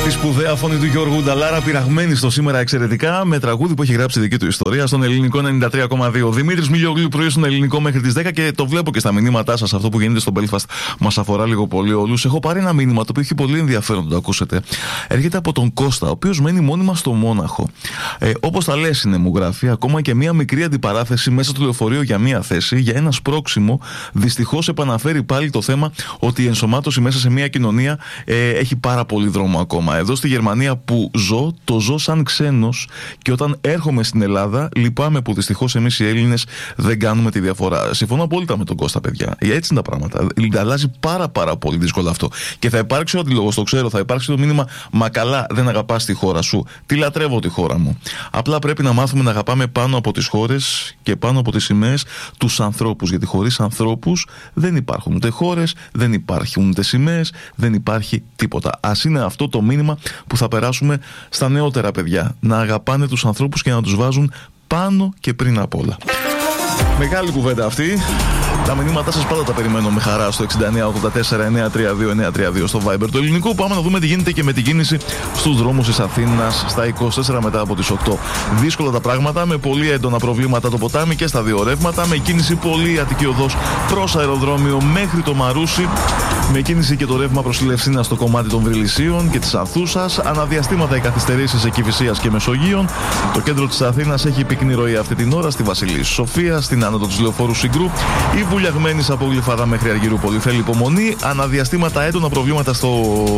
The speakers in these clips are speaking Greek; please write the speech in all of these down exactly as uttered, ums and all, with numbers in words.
Τη σπουδαία φωνή του Γιώργου Νταλάρα, πειραγμένη στο σήμερα εξαιρετικά, με τραγούδι που έχει γράψει δική του ιστορία στον ελληνικό ενενήντα τρία κόμμα δύο. Δημήτρης Μιλιογλου, πρωί στον ελληνικό μέχρι τις δέκα, και το βλέπω και στα μηνύματά σας. Αυτό που γίνεται στο Belfast μας αφορά λίγο πολύ όλους. Έχω πάρει ένα μήνυμα το οποίο έχει πολύ ενδιαφέρον να το ακούσετε. Έρχεται από τον Κώστα, ο οποίος μένει μόνιμα στο Μόναχο. Ε, όπως τα λες, είναι, μου γράφει, ακόμα και μία μικρή αντιπαράθεση μέσα στο λεωφορείο για μία θέση, για ένα σπρώξιμο, δυστυχώς επαναφέρει πάλι το θέμα ότι η ενσωμάτωση μέσα σε μία κοινωνία ε, έχει πάρα πολύ δρόμο ακόμα. Εδώ στη Γερμανία που ζω, το ζω σαν ξένος, και όταν έρχομαι στην Ελλάδα, λυπάμαι που δυστυχώς εμείς οι Έλληνες δεν κάνουμε τη διαφορά. Συμφωνώ απόλυτα με τον Κώστα, παιδιά. Έτσι είναι τα πράγματα. Αλλάζει πάρα πάρα πολύ δύσκολα αυτό. Και θα υπάρξει ο αντιλόγος, το ξέρω, θα υπάρξει το μήνυμα, μα καλά, δεν αγαπάς τη χώρα σου. Τι λατρεύω τη χώρα μου. Απλά πρέπει να μάθουμε να αγαπάμε πάνω από τις χώρες και πάνω από τις σημαίες τους ανθρώπους. Γιατί χωρίς ανθρώπους δεν υπάρχουν ούτε χώρες, δεν υπάρχουν ούτε σημαίες, δεν υπάρχει τίποτα. Ας είναι αυτό το μήνυμα που θα περάσουμε στα νεότερα παιδιά. Να αγαπάνε τους ανθρώπους και να τους βάζουν πάνω και πριν απ' όλα. Μεγάλη κουβέντα αυτή. Τα μηνύματά σας πάντα τα περιμένω με χαρά στο εξήντα εννέα ογδόντα τέσσερα εννιακόσια τριάντα δύο εννιακόσια τριάντα δύο στο Viber του ελληνικού. Πάμε να δούμε τι γίνεται και με την κίνηση στους δρόμους της Αθήνας στα είκοσι τέσσερα μετά από τις οκτώ. Δύσκολα τα πράγματα, με πολύ έντονα προβλήματα το ποτάμι και στα δύο ρεύματα, με κίνηση πολύ Αττική Οδός προς αεροδρόμιο μέχρι το Μαρούσι, με κίνηση και το ρεύμα προς Λευσίνα στο κομμάτι των Βρυλισσίων και της Ανθούσας, αναδιαστήματα οι καθυστερήσεις σε Κηφισίας και Μεσογείων. Το κέντρο της Αθήνας έχει πυκνή ροή αυτή την ώρα στη Βασιλής Σοφία, στην άνοδο της Λεωφόρου Συγκρού, η βουλιαγμένης από Γλυφάδα μέχρι Αργυρούπολη θέλει υπομονή. Αναδιαστήματα έντονα προβλήματα στο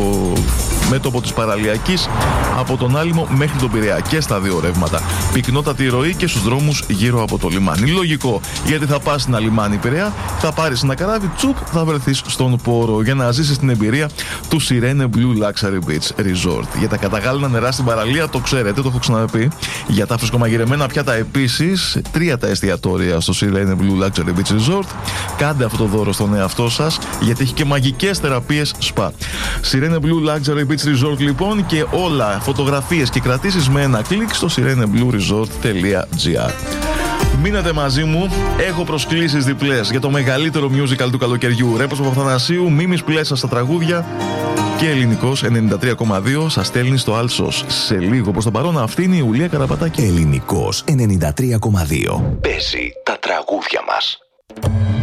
μέτωπο της Παραλιακής από τον Άλυμο μέχρι τον Πειραιά και στα δύο ρεύματα. Πυκνότατη ροή και στους δρόμους γύρω από το λιμάνι. Λογικό, γιατί θα πας στην λιμάνι Πειραιά, θα πάρεις ένα καράβι, τσουπ, θα βρεθείς στον πόρο για να ζήσεις την εμπειρία του Sirene Blue Luxury Beach Resort. Για τα καταγάλινα νερά στην παραλία, το ξέρετε, το έχω ξαναπεί. Για τα φρεσκομαγειρεμένα πιάτα επίσης, τρία τα εστιατόρια στο Sirene Blue Luxury Beach Resort. Κάντε αυτό το δώρο στον εαυτό σας, γιατί έχει και μαγικές θεραπείες σπα. Sirene Blue Luxury Beach Resort λοιπόν, και όλα φωτογραφίες και κρατήσεις με ένα κλικ στο sireneblueresort τελεία gr. Μείνετε μαζί μου, έχω προσκλήσεις διπλές για το μεγαλύτερο musical του καλοκαιριού. Ρέπος Παπαθανασίου, Μίμης Πλέσσα στα τραγούδια και ελληνικός ενενήντα τρία κόμμα δύο σας στέλνει στο Άλσος. Σε λίγο, προς το παρόν, αυτή είναι η Ιουλία Καραπατάκη. Ελληνικός ενενήντα τρία κόμμα δύο. Παίζει τα τραγούδια μας.